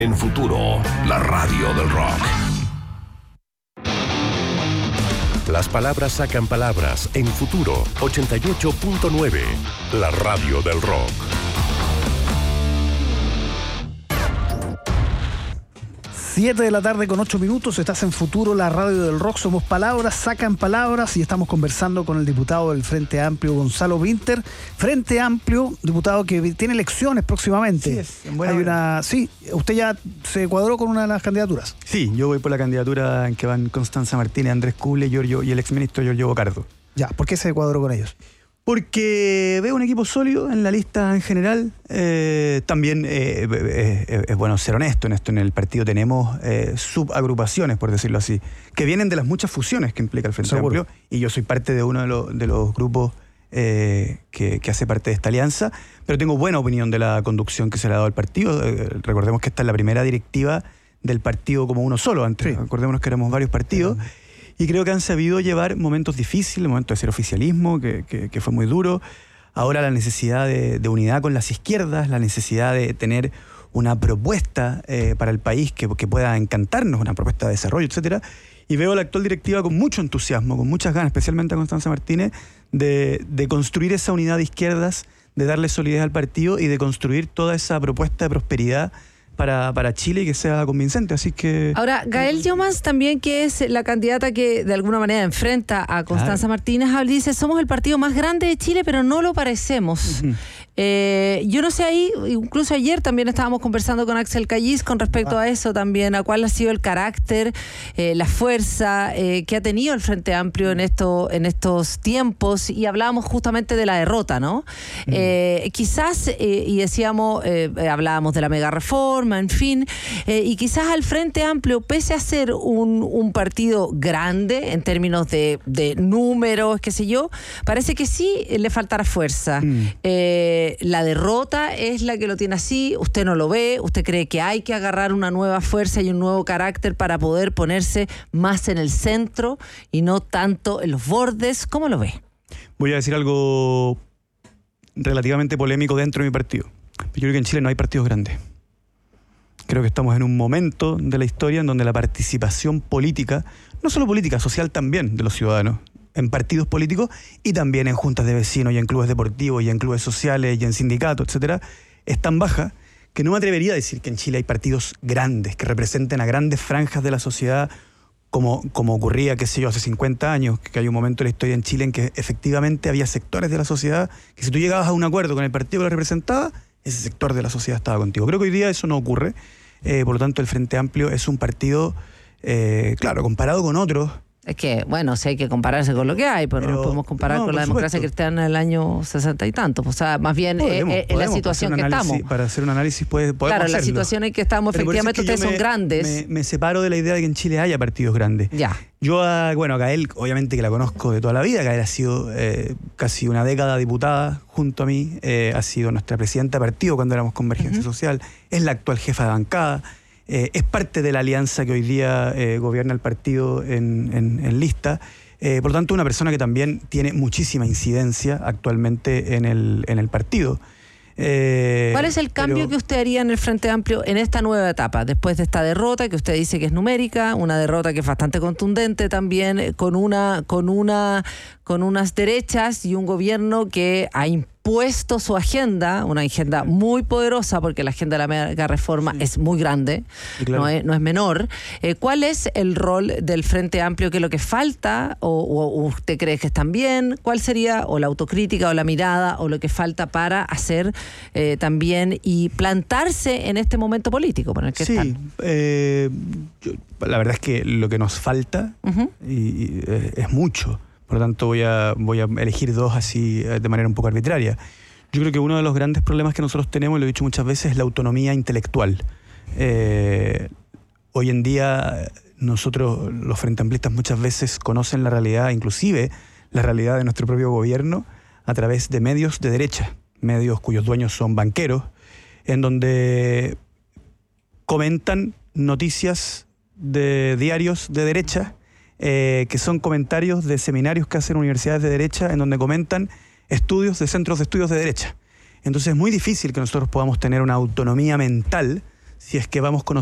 En Futuro, la radio del rock. Las palabras sacan palabras en Futuro 88.9, la radio del rock. 7 de la tarde con 8 minutos, estás en Futuro, la radio del rock. Somos palabras, sacan palabras, y estamos conversando con el diputado del Frente Amplio, Gonzalo Winter. Frente Amplio, diputado que tiene elecciones próximamente. Sí, es. Sí, ¿usted ya se cuadró con una de las candidaturas? Sí, yo voy por la candidatura en que van Constanza Martínez, Andrés Kuhle, Giorgio y el exministro Giorgio Bocardo. Ya, ¿por qué se cuadró con ellos? Porque veo un equipo sólido en la lista en general. También es bueno ser honesto en esto. En el partido tenemos subagrupaciones, por decirlo así, que vienen de las muchas fusiones que implica el Frente Amplio. Y yo soy parte de uno de los grupos que hace parte de esta alianza. Pero tengo buena opinión de la conducción que se le ha dado al partido. Recordemos que esta es la primera directiva del partido como uno solo. Antes, sí. Recordémonos que éramos varios partidos. Y creo que han sabido llevar momentos difíciles, momentos de ser oficialismo, que fue muy duro. Ahora la necesidad de unidad con las izquierdas, la necesidad de tener una propuesta para el país que pueda encantarnos, una propuesta de desarrollo, etcétera. Y veo a la actual directiva con mucho entusiasmo, con muchas ganas, especialmente a Constanza Martínez, de construir esa unidad de izquierdas, de darle solidez al partido y de construir toda esa propuesta de prosperidad para Chile y que sea convincente, así que... Ahora, Gael Llomans también, que es la candidata que de alguna manera enfrenta a Constanza Martínez, dice, somos el partido más grande de Chile, pero no lo parecemos. Uh-huh. Yo no sé, ahí, incluso ayer también estábamos conversando con Axel Callis con respecto a eso también, a cuál ha sido el carácter, la fuerza que ha tenido el Frente Amplio en estos tiempos, y hablábamos justamente de la derrota, ¿no? Quizás, y decíamos, hablábamos de la mega reforma, en fin, y quizás al Frente Amplio, pese a ser un partido grande en términos de números, qué sé yo, parece que sí le faltará fuerza. La derrota es la que lo tiene así, usted no lo ve, usted cree que hay que agarrar una nueva fuerza y un nuevo carácter para poder ponerse más en el centro y no tanto en los bordes. ¿Cómo lo ve? Voy a decir algo relativamente polémico dentro de mi partido. Yo creo que en Chile no hay partidos grandes. Creo que estamos en un momento de la historia en donde la participación política, no solo política, social también, de los ciudadanos, en partidos políticos y también en juntas de vecinos y en clubes deportivos y en clubes sociales y en sindicatos, etcétera, es tan baja que no me atrevería a decir que en Chile hay partidos grandes que representen a grandes franjas de la sociedad como ocurría, qué sé yo, hace 50 años, que hay un momento en la historia en Chile en que efectivamente había sectores de la sociedad que si tú llegabas a un acuerdo con el partido que lo representaba, ese sector de la sociedad estaba contigo. Creo que hoy día eso no ocurre. Por lo tanto, el Frente Amplio es un partido, claro, comparado con otros. Es que, bueno, si hay que compararse con lo que hay, pero no podemos comparar con la democracia cristiana del año 60 y tanto. O sea, más bien podemos, la situación que estamos. Para hacer un análisis podemos claro, hacerlo. La situación en que estamos, pero efectivamente ustedes son grandes. Me separo de la idea de que en Chile haya partidos grandes. Ya. Yo, a Gael, obviamente que la conozco de toda la vida. Gael ha sido casi una década diputada junto a mí. Ha sido nuestra presidenta de partido cuando éramos Convergencia Social. Es la actual jefa de bancada. Es parte de la alianza que hoy día gobierna el partido en lista. Por lo tanto, una persona que también tiene muchísima incidencia actualmente en el partido. ¿Cuál es el cambio que usted haría en el Frente Amplio en esta nueva etapa, después de esta derrota que usted dice que es numérica, una derrota que es bastante contundente también, con unas derechas y un gobierno que ha impuesto su agenda, una agenda muy poderosa, porque la agenda de la mega reforma es muy grande, claro. no es menor? ¿Cuál es el rol del Frente Amplio? ¿Qué es lo que falta? ¿O usted cree que están bien? ¿Cuál sería o la autocrítica o la mirada o lo que falta para hacer también y plantarse en este momento político por el que están? La verdad es que lo que nos falta es mucho. Por lo tanto, voy a elegir dos así de manera un poco arbitraria. Yo creo que uno de los grandes problemas que nosotros tenemos, y lo he dicho muchas veces, es la autonomía intelectual. Hoy en día, nosotros, los frente amplistas, muchas veces conocen la realidad, inclusive la realidad de nuestro propio gobierno, a través de medios de derecha, medios cuyos dueños son banqueros, en donde comentan noticias de diarios de derecha, que son comentarios de seminarios que hacen universidades de derecha en donde comentan estudios de centros de estudios de derecha. Entonces es muy difícil que nosotros podamos tener una autonomía mental si es que vamos